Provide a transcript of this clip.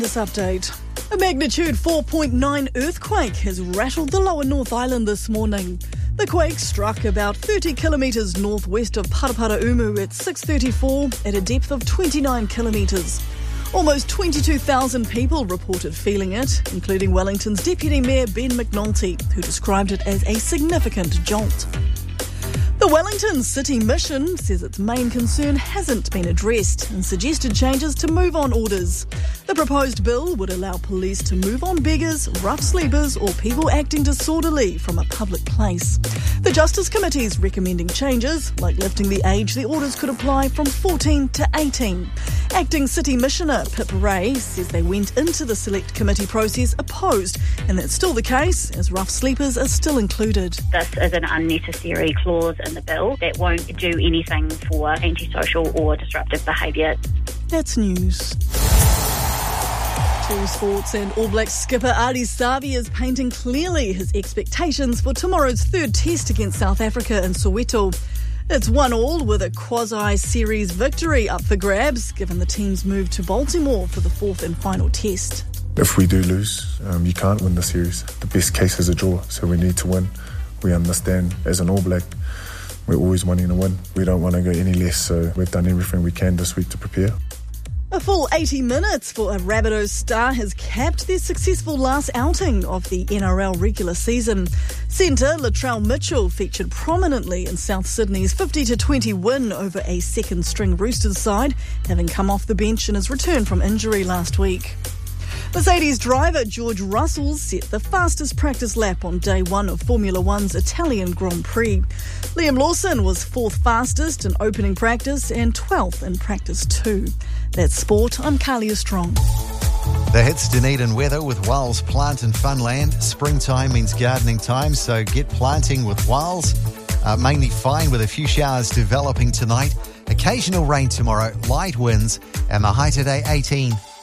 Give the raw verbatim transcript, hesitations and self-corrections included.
this update. A magnitude four point nine earthquake has rattled the lower North Island this morning. The quake struck about thirty kilometres northwest of Paraparaumu at six thirty-four at a depth of twenty-nine kilometres. Almost twenty-two thousand people reported feeling it, including Wellington's Deputy Mayor Ben McNulty, who described it as a significant jolt. The Wellington City Mission says its main concern hasn't been addressed and suggested changes to move-on orders. The proposed bill would allow police to move on beggars, rough sleepers or people acting disorderly from a public place. The Justice Committee is recommending changes, like lifting the age the orders could apply from fourteen to eighteen. Acting City Missioner Pip Ray says they went into the Select Committee process opposed, and that's still the case, as rough sleepers are still included. This is an unnecessary clause in the bill that won't do anything for antisocial or disruptive behaviour. That's news. To sports, and All Blacks skipper Ardie Savea is painting clearly his expectations for tomorrow's third test against South Africa in Soweto. It's one all with a quasi-series victory up for grabs, given the team's move to Baltimore for the fourth and final test. If we do lose, um, you can't win the series. The best case is a draw, so we need to win. We understand as an All Black, we're always wanting to win. We don't want to go any less, so we've done everything we can this week to prepare. A full eighty minutes for a Rabbitohs star has capped their successful last outing of the N R L regular season. Centre Latrell Mitchell featured prominently in South Sydney's fifty to twenty win over a second-string Roosters side, having come off the bench in his return from injury last week. Mercedes driver George Russell set the fastest practice lap on day one of Formula One's Italian Grand Prix. Liam Lawson was fourth fastest in opening practice and twelfth in practice two. That's sport. I'm Kalia Strong. The hits Dunedin weather with Wales Plant and Funland. Springtime means gardening time, so get planting with Wales. Uh, mainly fine with a few showers developing tonight. Occasional rain tomorrow, light winds, and the high today eighteen.